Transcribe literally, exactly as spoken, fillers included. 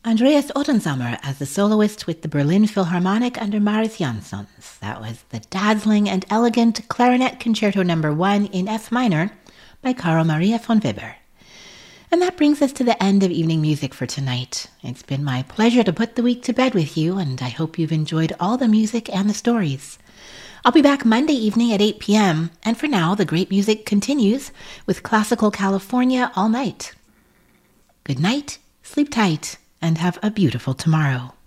Andreas Ottensammer as the soloist with the Berlin Philharmonic under Maris Jansons. That was the dazzling and elegant Clarinet Concerto Number one in F minor by Carl Maria von Weber. And that brings us to the end of evening music for tonight. It's been my pleasure to put the week to bed with you, and I hope you've enjoyed all the music and the stories. I'll be back Monday evening at eight p.m., and for now, the great music continues with Classical California all night. Good night, sleep tight, and have a beautiful tomorrow.